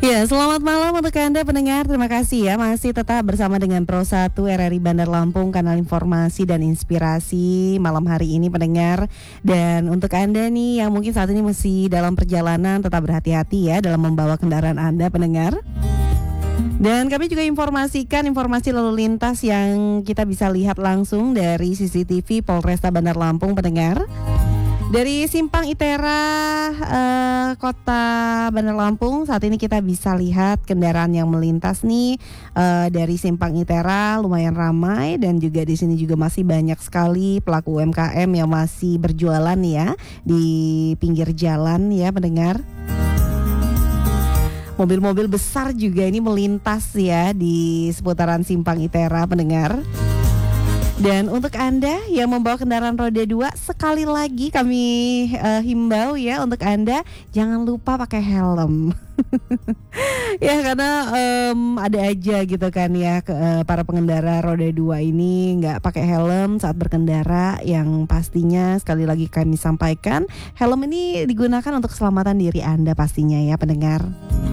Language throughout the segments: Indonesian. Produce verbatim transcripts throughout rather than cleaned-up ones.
Ya, selamat malam untuk Anda pendengar. Terima kasih ya masih tetap bersama dengan Pro satu R R I Bandar Lampung, kanal informasi dan inspirasi malam hari ini pendengar. Dan untuk Anda nih yang mungkin saat ini masih dalam perjalanan, tetap berhati-hati ya dalam membawa kendaraan Anda pendengar. Dan kami juga informasikan informasi lalu lintas yang kita bisa lihat langsung dari C C T V Polresta Bandar Lampung pendengar. Dari Simpang Itera eh, Kota Bandar Lampung saat ini kita bisa lihat kendaraan yang melintas nih eh, dari Simpang Itera lumayan ramai, dan juga di sini juga masih banyak sekali pelaku U M K M yang masih berjualan ya di pinggir jalan ya pendengar. Mobil-mobil besar juga ini melintas ya di seputaran Simpang Itera pendengar. Dan untuk Anda yang membawa kendaraan roda dua, sekali lagi kami uh, himbau ya untuk Anda jangan lupa pakai helm. Ya karena um, ada aja gitu kan ya ke, uh, para pengendara roda dua ini nggak pakai helm saat berkendara, yang pastinya sekali lagi kami sampaikan helm ini digunakan untuk keselamatan diri Anda pastinya ya pendengar.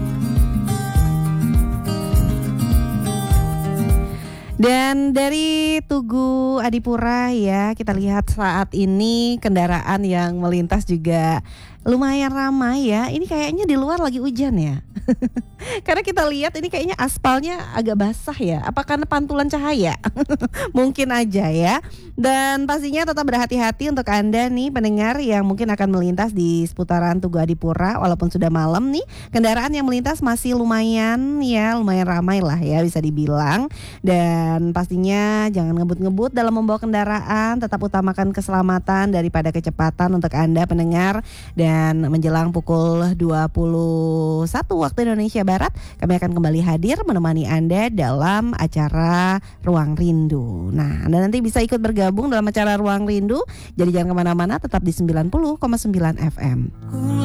Dan dari Tugu Adipura ya, kita lihat saat ini kendaraan yang melintas juga lumayan ramai ya. Ini kayaknya di luar lagi hujan ya. Karena kita lihat ini kayaknya aspalnya agak basah ya. Apa karena pantulan cahaya? Mungkin aja ya. Dan pastinya tetap berhati-hati untuk Anda nih pendengar yang mungkin akan melintas di seputaran Tugu Adipura. Walaupun sudah malam nih, kendaraan yang melintas masih lumayan ya, lumayan ramai lah ya bisa dibilang. Dan pastinya jangan ngebut-ngebut dalam membawa kendaraan. Tetap utamakan keselamatan daripada kecepatan untuk Anda pendengar. Dan menjelang pukul dua puluh satu waktu Indonesia Barat, kami akan kembali hadir menemani Anda dalam acara Ruang Rindu. Nah, Anda nanti bisa ikut bergabung dalam acara Ruang Rindu. Jadi jangan kemana-mana, tetap di sembilan puluh koma sembilan F M.